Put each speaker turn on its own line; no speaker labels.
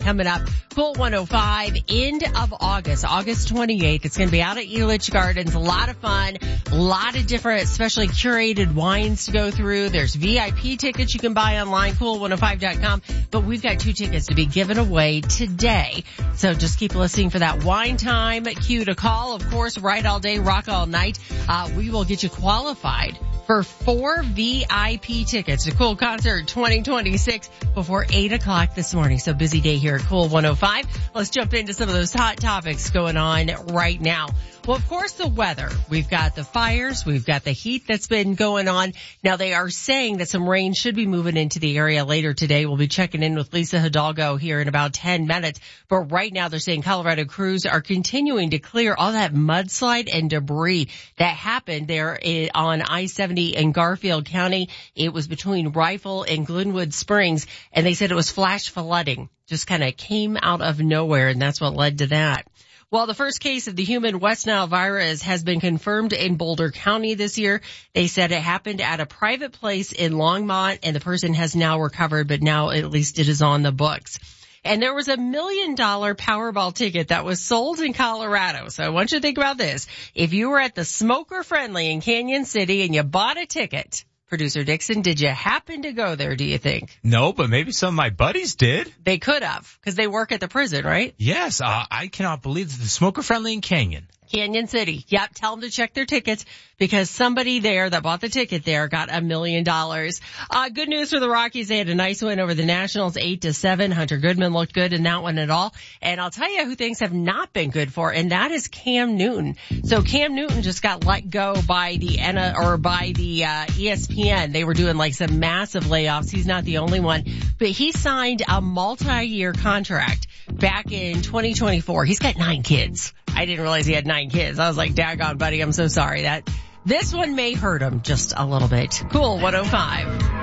coming up. Cool 105, end of August, August 28th. It's going to be out at Elitch Gardens. A lot of fun, a lot of different, especially curated wines to go through. There's VIP tickets you can buy online, cool105.com. But we've got 2 tickets to be given away today. So just keep listening for that wine time cue to call. Of course, Ride All Day, Rock All Night. We will get you qualified for 4 VIP tickets to Cool Concert 2026 before 8 o'clock this morning. So busy day here at Cool 105. Let's jump into some of those hot topics going on right now. Well, of course, the weather. We've got the fires. We've got the heat that's been going on. Now, they are saying that some rain should be moving into the area later today. We'll be checking in with Lisa Hidalgo here in about 10 minutes. But right now, they're saying Colorado crews are continuing to clear all that mudslide and debris that happened there on I-70 in Garfield County. It was between Rifle and Glenwood Springs, and they said it was flash flooding. Just kind of came out of nowhere, and that's what led to that. Well, the first case of the human West Nile virus has been confirmed in Boulder County this year. They said it happened at a private place in Longmont, and the person has now recovered, but now at least it is on the books. And there was $1 million Powerball ticket that was sold in Colorado. So I want you to think about this. If you were at the Smoker Friendly in Canyon City and you bought a ticket, Producer Dixon, did you happen to go there, do you think?
No, but maybe some of my buddies did.
They could have, because they work at the prison, right?
Yes, I cannot believe the Smoker Friendly in Canyon
City. Yep, tell them to check their tickets because somebody there that bought the ticket there got $1 million. Good news for the Rockies. They had a nice win over the Nationals, 8-7. Hunter Goodman looked good in that one at all. And I'll tell you who things have not been good for, and that is Cam Newton. So Cam Newton just got let go by the ESPN. They were doing like some massive layoffs. He's not the only one, but he signed a multi-year contract back in 2024. He's got 9 kids. I didn't realize he had 9 kids. I was like, daggone, buddy, I'm so sorry. This one may hurt him just a little bit. Cool 105.